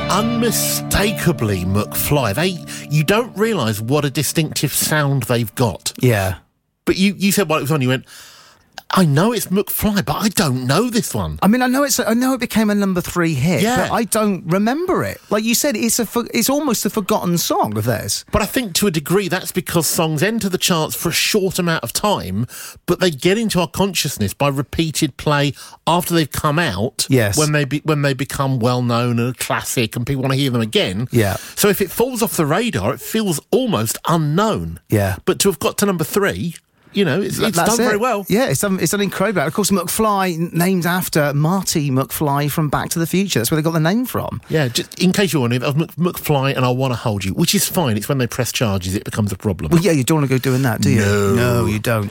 Unmistakably McFly. You don't realise what a distinctive sound they've got. Yeah. But you said while it was on, you went, I know it's McFly, but I don't know this one. I mean, I know it became a number 3 hit, Yeah. but I don't remember it. Like you said, it's almost a forgotten song of theirs. But I think to a degree that's because songs enter the charts for a short amount of time, but they get into our consciousness by repeated play after they've come out. Yes. When they become well known and a classic, and people want to hear them again. Yeah. So if it falls off the radar, it feels almost unknown. Yeah. But to have got to number 3. You know, it's done very well. Yeah, it's done incredibly well. Of course, McFly, named after Marty McFly from Back to the Future. That's where they got the name from. Yeah, just in case you're wondering, that was McFly and I Want to Hold You, which is fine. It's when they press charges it becomes a problem. Well, yeah, you don't want to go doing that, do you? No, you don't.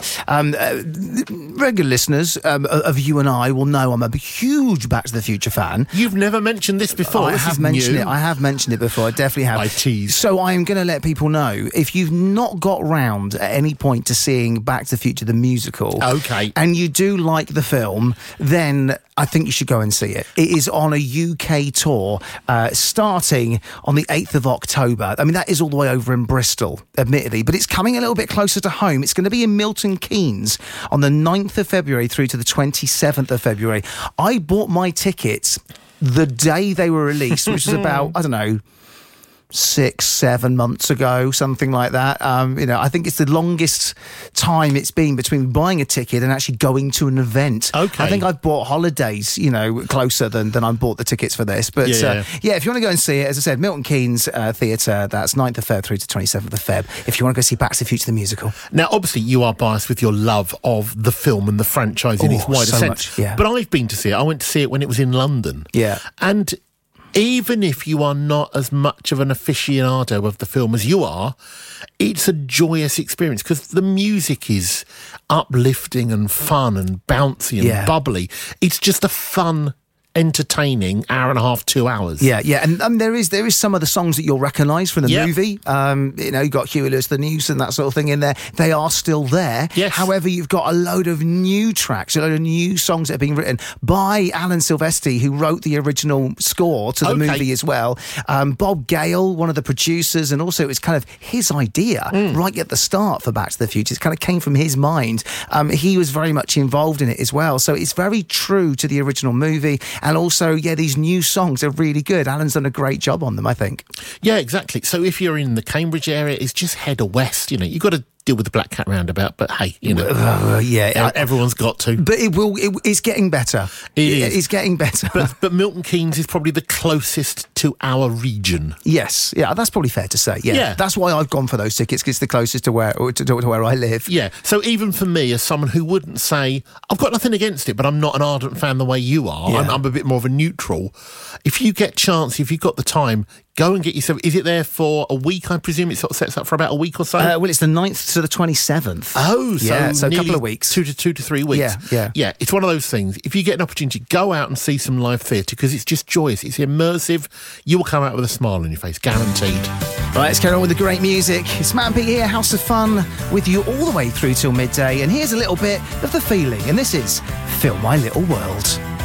Regular listeners of you and I will know I'm a huge Back to the Future fan. You've never mentioned this before. I have mentioned it. I have mentioned it before. I definitely have. I tease. So I am going to let people know, if you've not got round at any point to seeing Back to the Future, the musical, okay, and you do like the film, then I think you should go and see it. It is on a UK tour starting on the 8th of October. I mean, that is all the way over in Bristol, admittedly, but it's coming a little bit closer to home. It's going to be in Milton Keynes on the 9th of February through to the 27th of February. I bought my tickets the day they were released, which was about, I don't know, 6-7 months ago, something like that. I think it's the longest time it's been between buying a ticket and actually going to an event. Okay. I think I've bought holidays, closer than I bought the tickets for this. But if you want to go and see it, as I said, Milton Keynes Theatre, that's 9th of Feb through to 27th of Feb, if you want to go see Back to the Future the musical. Now, obviously, you are biased with your love of the film and the franchise in its wider so sense. much, yeah. But I've been to see it. I went to see it when it was in London. Yeah. And even if you are not as much of an aficionado of the film as you are, it's a joyous experience because the music is uplifting and fun and bouncy and bubbly. It's just a fun, entertaining hour and a half, 2 hours. Yeah, and there is some of the songs that you'll recognise from the movie. You've got Huey Lewis, the News and that sort of thing in there. They are still there. Yes. However, you've got a load of new tracks, a load of new songs that have been written by Alan Silvestri, who wrote the original score to the movie as well. Bob Gale, one of the producers, and also it was kind of his idea right at the start for Back to the Future. It kind of came from his mind. He was very much involved in it as well. So it's very true to the original movie. And also, these new songs are really good. Alan's done a great job on them, I think. Yeah, exactly. So if you're in the Cambridge area, it's just head west. You've got to deal with the Black Cat roundabout, but hey, everyone's got to. But it's getting better. It's getting better. But Milton Keynes is probably the closest to our region. Yes, that's probably fair to say. Yeah. That's why I've gone for those tickets, because it's the closest to where I live. Yeah, so even for me, as someone who wouldn't say, I've got nothing against it, but I'm not an ardent fan the way you are, I'm a bit more of a neutral. If you get chance, if you've got the time, go and get yourself. Is it there for a week? I presume it sort of sets up for about a week or so. Well, it's the 9th to the 27th. Oh, so a couple of weeks, 2 to 3 weeks. Yeah. It's one of those things. If you get an opportunity, go out and see some live theatre because it's just joyous. It's immersive. You will come out with a smile on your face, guaranteed. Right, let's carry on with the great music. It's Matt and Pete here, House of Fun, with you all the way through till midday. And here's a little bit of The Feeling, and this is Fill My Little World.